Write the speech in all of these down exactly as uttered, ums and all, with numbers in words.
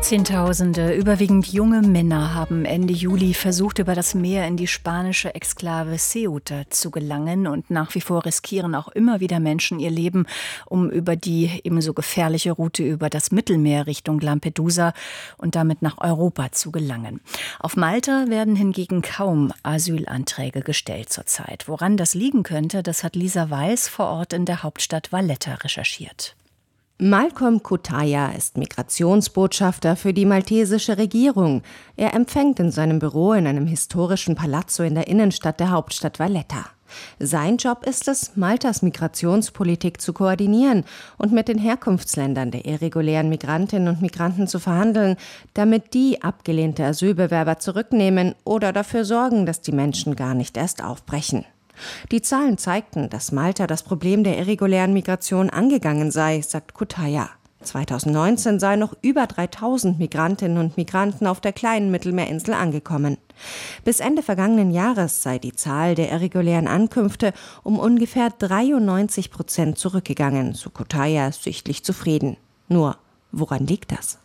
Zehntausende, überwiegend junge Männer, haben Ende Juli versucht, über das Meer in die spanische Exklave Ceuta zu gelangen, und nach wie vor riskieren auch immer wieder Menschen ihr Leben, um über die ebenso gefährliche Route über das Mittelmeer Richtung Lampedusa und damit nach Europa zu gelangen. Auf Malta werden hingegen kaum Asylanträge gestellt zurzeit. Woran das liegen könnte, das hat Lisa Weiß vor Ort in der Hauptstadt Valletta recherchiert. Malcolm Cutaia ist Migrationsbotschafter für die maltesische Regierung. Er empfängt in seinem Büro in einem historischen Palazzo in der Innenstadt der Hauptstadt Valletta. Sein Job ist es, Maltas Migrationspolitik zu koordinieren und mit den Herkunftsländern der irregulären Migrantinnen und Migranten zu verhandeln, damit die abgelehnte Asylbewerber zurücknehmen oder dafür sorgen, dass die Menschen gar nicht erst aufbrechen. Die Zahlen zeigten, dass Malta das Problem der irregulären Migration angegangen sei, sagt Cutaia. zweitausendneunzehn seien noch über dreitausend Migrantinnen und Migranten auf der kleinen Mittelmeerinsel angekommen. Bis Ende vergangenen Jahres sei die Zahl der irregulären Ankünfte um ungefähr dreiundneunzig Prozent zurückgegangen, so Cutaia sichtlich zufrieden. Nur, woran liegt das?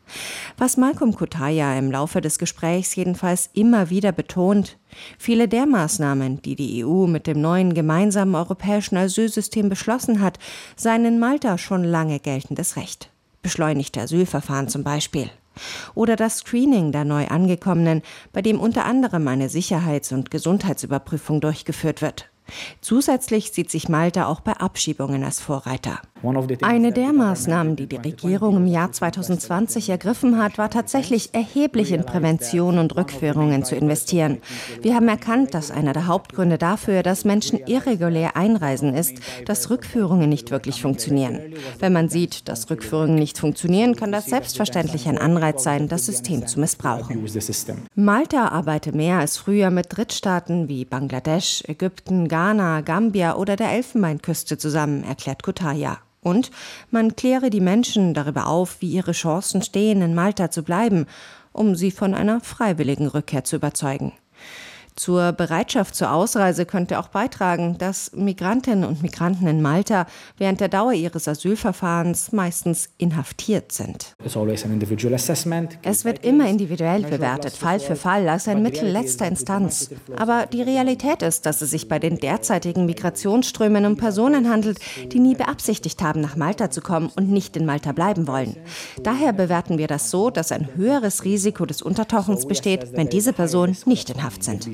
Was Malcolm Cutaia im Laufe des Gesprächs jedenfalls immer wieder betont: Viele der Maßnahmen, die die E U mit dem neuen gemeinsamen europäischen Asylsystem beschlossen hat, seien in Malta schon lange geltendes Recht. Beschleunigte Asylverfahren zum Beispiel. Oder das Screening der neu Angekommenen, bei dem unter anderem eine Sicherheits- und Gesundheitsüberprüfung durchgeführt wird. Zusätzlich sieht sich Malta auch bei Abschiebungen als Vorreiter. Eine der Maßnahmen, die die Regierung im Jahr zweitausendzwanzig ergriffen hat, war tatsächlich erheblich in Prävention und Rückführungen zu investieren. Wir haben erkannt, dass einer der Hauptgründe dafür, dass Menschen irregulär einreisen, ist, dass Rückführungen nicht wirklich funktionieren. Wenn man sieht, dass Rückführungen nicht funktionieren, kann das selbstverständlich ein Anreiz sein, das System zu missbrauchen. Malta arbeite mehr als früher mit Drittstaaten wie Bangladesch, Ägypten, Ghana, Gambia oder der Elfenbeinküste zusammen, erklärt Cutaia. Und man kläre die Menschen darüber auf, wie ihre Chancen stehen, in Malta zu bleiben, um sie von einer freiwilligen Rückkehr zu überzeugen. Zur Bereitschaft zur Ausreise könnte auch beitragen, dass Migrantinnen und Migranten in Malta während der Dauer ihres Asylverfahrens meistens inhaftiert sind. Es wird immer individuell bewertet, Fall für Fall, als ein Mittel letzter Instanz. Aber die Realität ist, dass es sich bei den derzeitigen Migrationsströmen um Personen handelt, die nie beabsichtigt haben, nach Malta zu kommen und nicht in Malta bleiben wollen. Daher bewerten wir das so, dass ein höheres Risiko des Untertauchens besteht, wenn diese Personen nicht in Haft sind.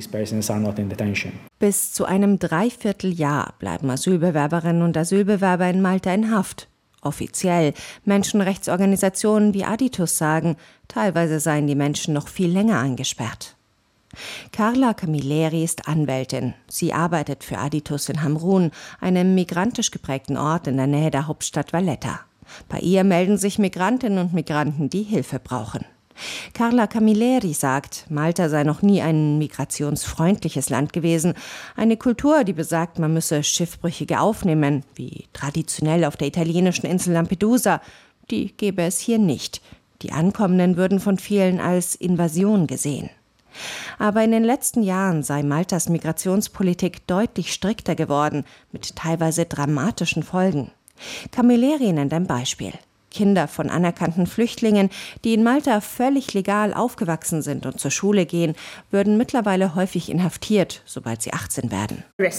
Bis zu einem Dreivierteljahr bleiben Asylbewerberinnen und Asylbewerber in Malta in Haft. Offiziell. Menschenrechtsorganisationen wie Aditus sagen, teilweise seien die Menschen noch viel länger eingesperrt. Carla Camilleri ist Anwältin. Sie arbeitet für Aditus in Hamrun, einem migrantisch geprägten Ort in der Nähe der Hauptstadt Valletta. Bei ihr melden sich Migrantinnen und Migranten, die Hilfe brauchen. Carla Camilleri sagt, Malta sei noch nie ein migrationsfreundliches Land gewesen. Eine Kultur, die besagt, man müsse Schiffbrüchige aufnehmen, wie traditionell auf der italienischen Insel Lampedusa, die gäbe es hier nicht. Die Ankommenden würden von vielen als Invasion gesehen. Aber in den letzten Jahren sei Maltas Migrationspolitik deutlich strikter geworden, mit teilweise dramatischen Folgen. Camilleri nennt ein Beispiel. Kinder von anerkannten Flüchtlingen, die in Malta völlig legal aufgewachsen sind und zur Schule gehen, würden mittlerweile häufig inhaftiert, sobald sie achtzehn werden.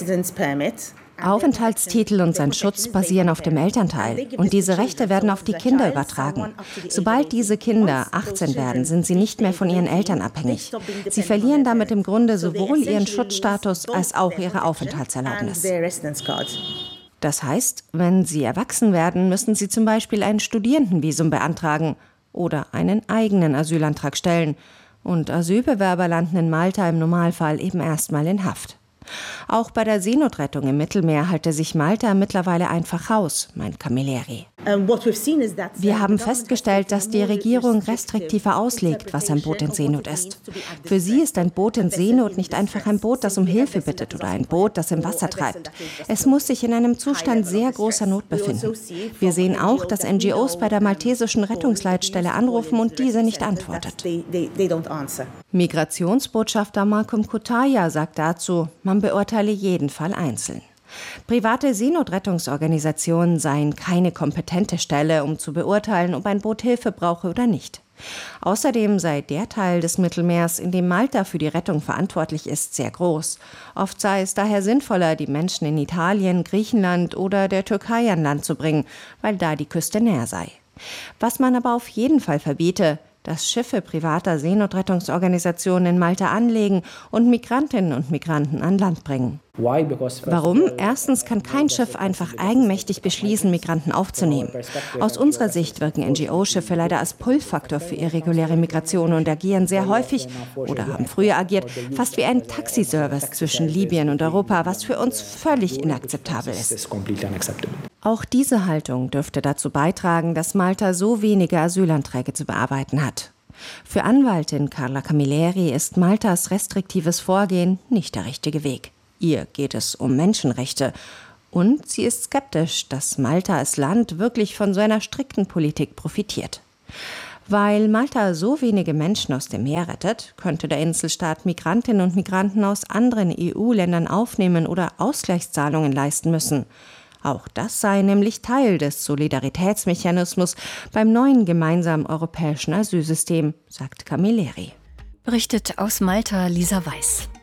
Aufenthaltstitel und sein Schutz basieren auf dem Elternteil und diese Rechte werden auf die Kinder übertragen. Sobald diese Kinder achtzehn werden, sind sie nicht mehr von ihren Eltern abhängig. Sie verlieren damit im Grunde sowohl ihren Schutzstatus als auch ihre Aufenthaltserlaubnis. Das heißt, wenn sie erwachsen werden, müssen sie zum Beispiel ein Studierendenvisum beantragen oder einen eigenen Asylantrag stellen. Und Asylbewerber landen in Malta im Normalfall eben erstmal in Haft. Auch bei der Seenotrettung im Mittelmeer halte sich Malta mittlerweile einfach raus, meint Camilleri. Wir haben festgestellt, dass die Regierung restriktiver auslegt, was ein Boot in Seenot ist. Für sie ist ein Boot in Seenot nicht einfach ein Boot, das um Hilfe bittet oder ein Boot, das im Wasser treibt. Es muss sich in einem Zustand sehr großer Not befinden. Wir sehen auch, dass N G Os bei der maltesischen Rettungsleitstelle anrufen und diese nicht antwortet. Migrationsbotschafter Malcolm Cutaia sagt dazu, man beurteile jeden Fall einzeln. Private Seenotrettungsorganisationen seien keine kompetente Stelle, um zu beurteilen, ob ein Boot Hilfe brauche oder nicht. Außerdem sei der Teil des Mittelmeers, in dem Malta für die Rettung verantwortlich ist, sehr groß. Oft sei es daher sinnvoller, die Menschen in Italien, Griechenland oder der Türkei an Land zu bringen, weil da die Küste näher sei. Was man aber auf jeden Fall verbiete, dass Schiffe privater Seenotrettungsorganisationen in Malta anlegen und Migrantinnen und Migranten an Land bringen. Warum? Erstens kann kein Schiff einfach eigenmächtig beschließen, Migranten aufzunehmen. Aus unserer Sicht wirken N G O-Schiffe leider als Pull-Faktor für irreguläre Migration und agieren sehr häufig oder haben früher agiert, fast wie ein Taxiservice zwischen Libyen und Europa, was für uns völlig inakzeptabel ist. Auch diese Haltung dürfte dazu beitragen, dass Malta so wenige Asylanträge zu bearbeiten hat. Für Anwältin Carla Camilleri ist Maltas restriktives Vorgehen nicht der richtige Weg. Ihr geht es um Menschenrechte. Und sie ist skeptisch, dass Malta als Land wirklich von so einer strikten Politik profitiert. Weil Malta so wenige Menschen aus dem Meer rettet, könnte der Inselstaat Migrantinnen und Migranten aus anderen E U-Ländern aufnehmen oder Ausgleichszahlungen leisten müssen. Auch das sei nämlich Teil des Solidaritätsmechanismus beim neuen gemeinsamen europäischen Asylsystem, sagt Camilleri. Berichtet aus Malta Lisa Weiß.